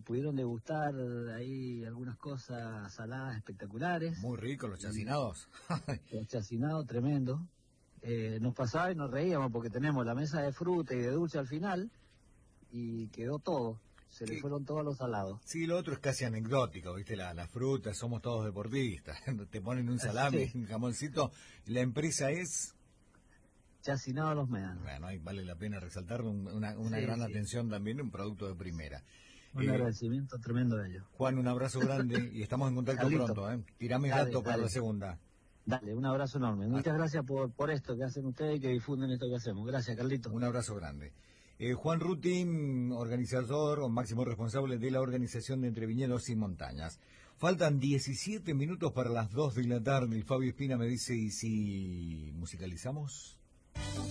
pudieron degustar ahí algunas cosas saladas espectaculares. Muy ricos los chacinados. Los chacinados, tremendo. Nos pasaba y nos reíamos porque tenemos la mesa de fruta y de dulce al final y quedó todo. Se le fueron todos los salados. Sí, lo otro es casi anecdótico, ¿viste? Las frutas, somos todos deportistas. Te ponen un salami, Sí. un jamoncito. La empresa es... Chacinados Los Médanos. Bueno, ahí vale la pena resaltar una Sí, gran sí. atención también, un producto de primera. Un agradecimiento tremendo de ellos. Juan, un abrazo grande y estamos en contacto Carlito. pronto, ¿eh? Tirame Dale, gato para dale. la segunda. Dale, un abrazo enorme. Muchas gracias por esto que hacen ustedes y que difunden esto que hacemos. Gracias, Carlito. Un abrazo grande. Juan Rutin, organizador o máximo responsable de la organización de Entre Viñedos y Montañas. Faltan 17 minutos para las 2 de la tarde y Fabio Espina me dice, ¿y si musicalizamos?